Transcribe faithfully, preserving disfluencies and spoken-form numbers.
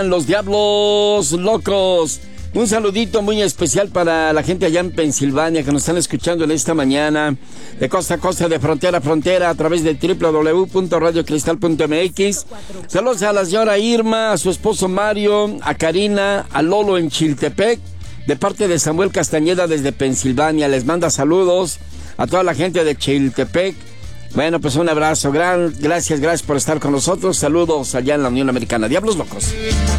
Los Diablos Locos. Un saludito muy especial para la gente allá en Pensilvania que nos están escuchando en esta mañana, de costa a costa, de frontera a frontera, a través de doble u doble u doble u punto radio cristal punto m x. Saludos a la señora Irma, a su esposo Mario, a Karina, a Lolo en Chiltepec, de parte de Samuel Castañeda desde Pensilvania. Les manda saludos a toda la gente de Chiltepec. Bueno, pues un abrazo, gran, gracias, gracias por estar con nosotros. Saludos allá en la Unión Americana. Diablos Locos.